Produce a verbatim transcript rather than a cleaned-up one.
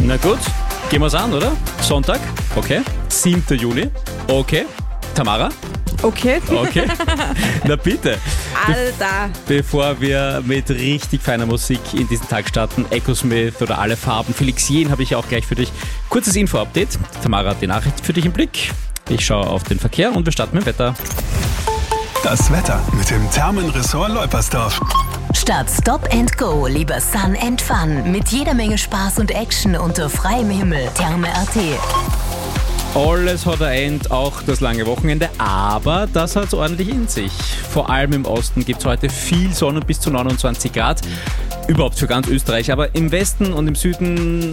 Na gut, gehen wir's an, oder? Sonntag, okay. siebter Juli, okay. Tamara? Okay. Okay. Na bitte. Alter. Bevor wir mit richtig feiner Musik in diesen Tag starten, Echo Smith oder Alle Farben, Felix Jähn habe ich auch gleich für dich. Kurzes Info-Update. Tamara hat die Nachricht für dich im Blick. Ich schaue auf den Verkehr und wir starten mit dem Wetter. Das Wetter mit dem Thermenressort Leupersdorf. Statt Stop and Go, lieber Sun and Fun. Mit jeder Menge Spaß und Action unter freiem Himmel. Therme Punkt at. Alles hat ein End, auch das lange Wochenende, aber das hat es ordentlich in sich. Vor allem im Osten gibt es heute viel Sonne bis zu neunundzwanzig Grad. Überhaupt für ganz Österreich, aber im Westen und im Süden